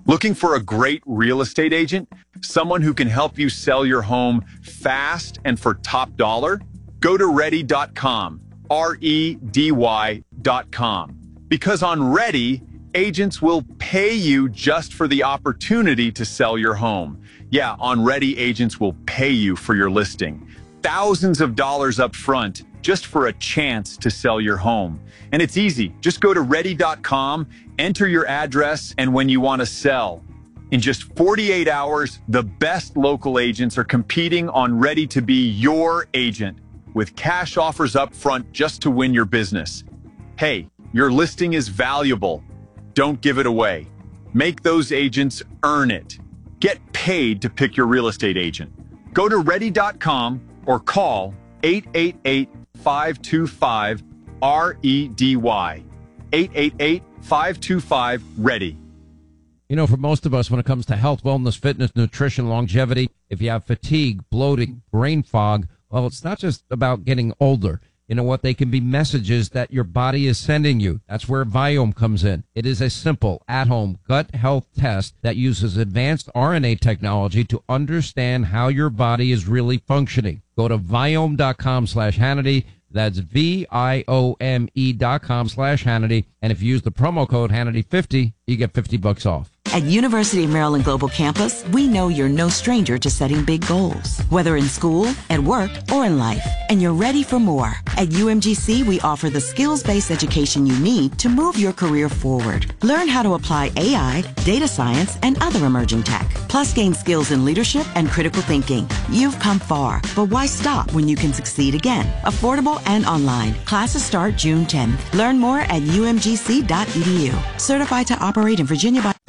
Looking for a great real estate agent? Someone who can help you sell your home fast and for top dollar? Go to ready.com, REDY.com. Because on Ready, agents will pay you just for the opportunity to sell your home. Yeah, on Ready, agents will pay you for your listing. Thousands of dollars up front just for a chance to sell your home. And it's easy. Just go to ready.com, enter your address, and when you want to sell. In just 48 hours, the best local agents are competing on Ready to be your agent with cash offers up front just to win your business. Hey, your listing is valuable. Don't give it away. Make those agents earn it. Get paid to pick your real estate agent. Go to ready.com or call 888-525-REDY. 888-525-READY. You know, for most of us, when it comes to health, wellness, fitness, nutrition, longevity, if you have fatigue, bloating, brain fog, well, it's not just about getting older. You know what? They can be messages that your body is sending you. That's where Viome comes in. It is a simple, at-home gut health test that uses advanced RNA technology to understand how your body is really functioning. Go to Viome.com/Hannity. That's VIOME.com/Hannity. And if you use the promo code Hannity50, you get $50 off. At University of Maryland Global Campus, we know you're no stranger to setting big goals, whether in school, at work, or in life, and you're ready for more. At UMGC, we offer the skills-based education you need to move your career forward. Learn how to apply AI, data science, and other emerging tech, plus gain skills in leadership and critical thinking. You've come far, but why stop when you can succeed again? Affordable and online. Classes start June 10th. Learn more at umgc.edu. Certified to operate in Virginia by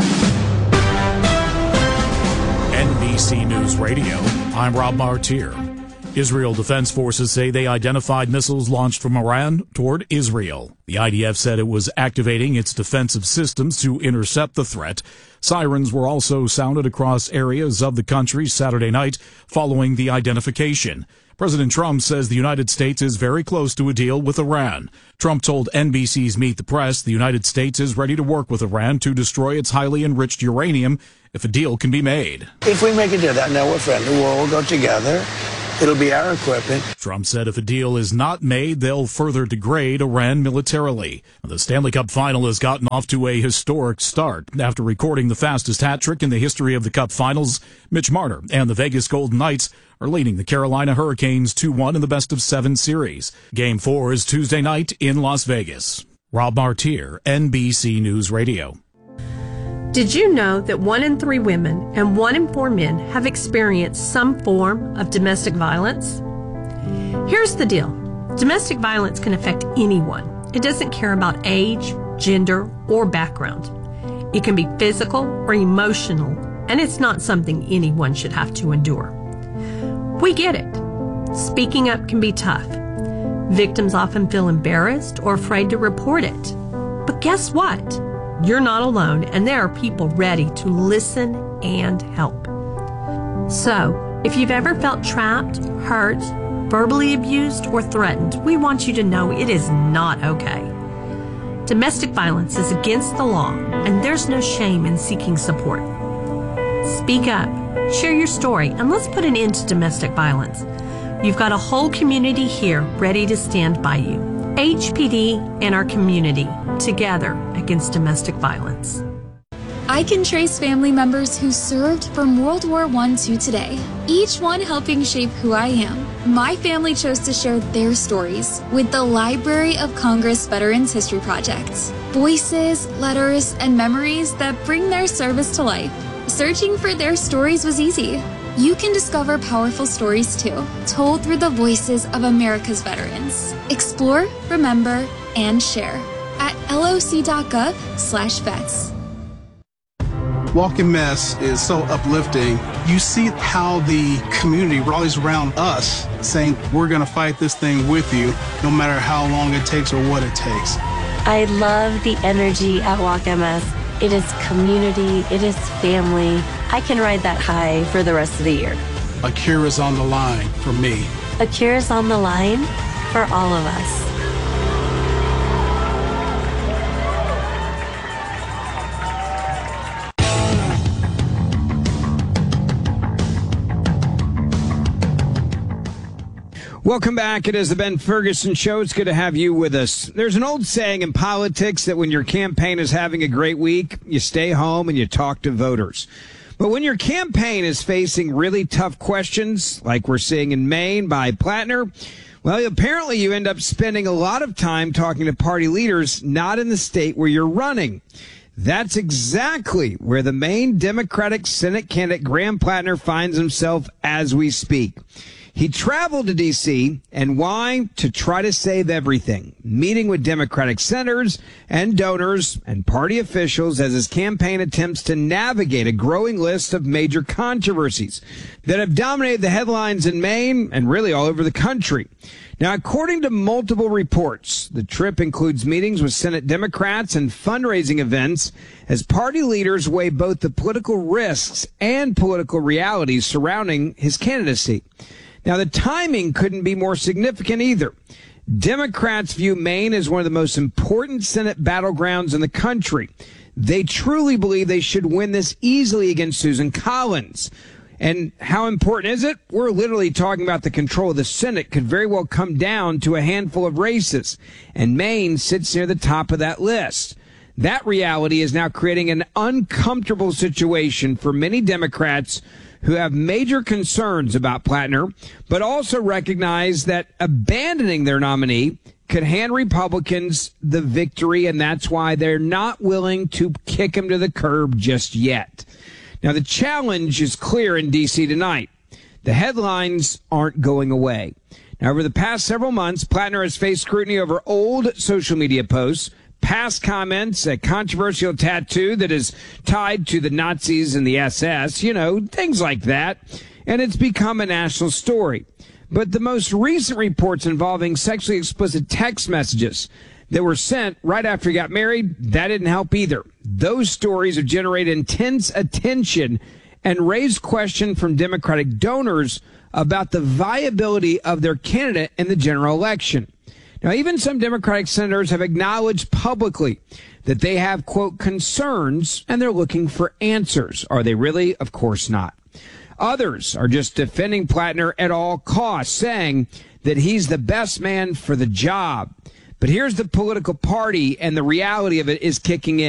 NBC News Radio, I'm Rob Martier. Israel Defense Forces say they identified missiles launched from Iran toward Israel. The IDF said it was activating its defensive systems to intercept the threat. Sirens were also sounded across areas of the country Saturday night following the identification. President Trump says the United States is very close to a deal with Iran. Trump told NBC's Meet the Press the United States is ready to work with Iran to destroy its highly enriched uranium if a deal can be made. If we make a deal, now we're friendly, we'll all go together. It'll be our equipment. Trump said if a deal is not made, they'll further degrade Iran militarily. The Stanley Cup final has gotten off to a historic start. After recording the fastest hat trick in the history of the Cup finals, Mitch Marner and the Vegas Golden Knights are leading the Carolina Hurricanes 2-1 in the best-of-7 series. Game 4 is Tuesday night in Las Vegas. Rob Martier, NBC News Radio. Did you know that 1 in 3 women and 1 in 4 men have experienced some form of domestic violence? Here's the deal. Domestic violence can affect anyone. It doesn't care about age, gender, or background. It can be physical or emotional, and it's not something anyone should have to endure. We get it. Speaking up can be tough. Victims often feel embarrassed or afraid to report it. But guess what? You're not alone, and there are people ready to listen and help. So, if you've ever felt trapped, hurt, verbally abused, or threatened, we want you to know it is not okay. Domestic violence is against the law, and there's no shame in seeking support. Speak up, share your story, and let's put an end to domestic violence. You've got a whole community here ready to stand by you. HPD and our community, together against domestic violence. I can trace family members who served from World War I to today, each one helping shape who I am. My family chose to share their stories with the Library of Congress Veterans History Project. Voices, letters, and memories that bring their service to life. Searching for their stories was easy. You can discover powerful stories too, told through the voices of America's veterans. Explore, remember, and share at loc.gov/vets. Walk in Mess is so uplifting. You see how the community rallies around us, saying we're going to fight this thing with you, no matter how long it takes or what it takes. I love the energy at Walk MS. It is community, it is family. I can ride that high for the rest of the year. A cure is on the line for me. A cure is on the line for all of us. Welcome back. It is the Ben Ferguson Show. It's good to have you with us. There's an old saying in politics that when your campaign is having a great week, you stay home and you talk to voters. But when your campaign is facing really tough questions, like we're seeing in Maine by Plattner, well, apparently you end up spending a lot of time talking to party leaders not in the state where you're running. That's exactly where the Maine Democratic Senate candidate Graham Plattner finds himself as we speak. He traveled to D.C., and why? To try to save everything, meeting with Democratic senators and donors and party officials as his campaign attempts to navigate a growing list of major controversies that have dominated the headlines in Maine and really all over the country. Now, according to multiple reports, the trip includes meetings with Senate Democrats and fundraising events as party leaders weigh both the political risks and political realities surrounding his candidacy. Now, the timing couldn't be more significant either. Democrats view Maine as one of the most important Senate battlegrounds in the country. They truly believe they should win this easily against Susan Collins. And how important is it? We're literally talking about the control of the Senate could very well come down to a handful of races, and Maine sits near the top of that list. That reality is now creating an uncomfortable situation for many Democrats who have major concerns about Plattner, but also recognize that abandoning their nominee could hand Republicans the victory, and that's why they're not willing to kick him to the curb just yet. Now, the challenge is clear in D.C. tonight. The headlines aren't going away. Now, over the past several months, Plattner has faced scrutiny over old social media posts, past comments, a controversial tattoo that is tied to the Nazis and the SS, things like that. And it's become a national story. But the most recent reports involving sexually explicit text messages that were sent right after he got married, that didn't help either. Those stories have generated intense attention and raised question from Democratic donors about the viability of their candidate in the general election. Now, even some Democratic senators have acknowledged publicly that they have, quote, concerns, and they're looking for answers. Are they really? Of course not. Others are just defending Plattner at all costs, saying that he's the best man for the job. But here's the political party, and the reality of it is kicking in.